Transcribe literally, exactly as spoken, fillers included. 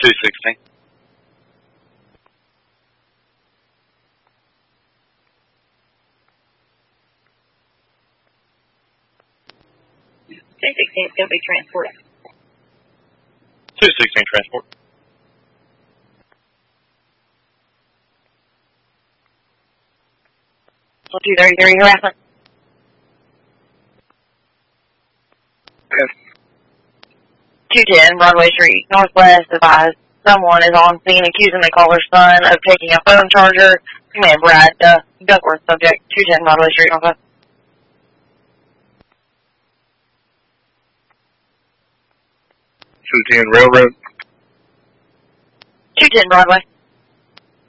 two sixteen. two sixteen is going to be transport. two sixteen transport. two thirty-three harassment. two ten Broadway Street, Northwest, advised someone is on scene accusing the caller's son of taking a phone charger. Command Brad, uh, Duckworth, subject, two ten Broadway Street, Northwest. two ten Railroad. two ten Broadway.